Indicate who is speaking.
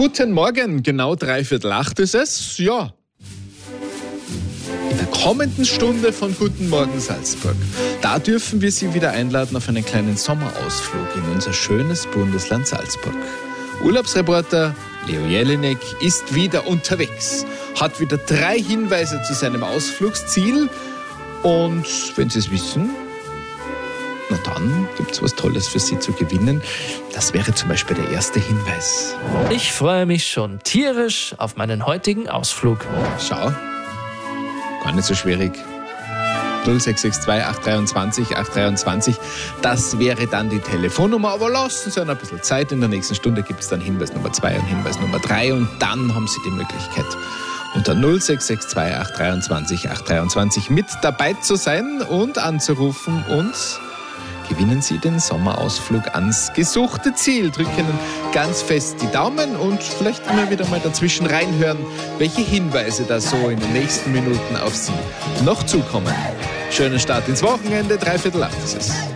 Speaker 1: Guten Morgen, genau 7:45 ist es. Ja, in der kommenden Stunde von Guten Morgen Salzburg, da dürfen wir Sie wieder einladen auf einen kleinen Sommerausflug in unser schönes Bundesland Salzburg. Urlaubsreporter Leo Jelinek ist wieder unterwegs, hat wieder 3 Hinweise zu seinem Ausflugsziel und wenn Sie es wissen, na dann gibt es was Tolles für Sie zu gewinnen. Das wäre zum Beispiel der erste Hinweis.
Speaker 2: Ich freue mich schon tierisch auf meinen heutigen Ausflug.
Speaker 1: Schau, gar nicht so schwierig. 0662 823 823, das wäre dann die Telefonnummer, aber lassen Sie ein bisschen Zeit. In der nächsten Stunde gibt es dann Hinweis Nummer 2 und Hinweis Nummer 3 und dann haben Sie die Möglichkeit, unter 0662 823 823 mit dabei zu sein und anzurufen und gewinnen Sie den Sommerausflug ans gesuchte Ziel. Drücken Ihnen ganz fest die Daumen und vielleicht immer wieder mal dazwischen reinhören, welche Hinweise da so in den nächsten Minuten auf Sie noch zukommen. Schönen Start ins Wochenende, 7:45 ist es.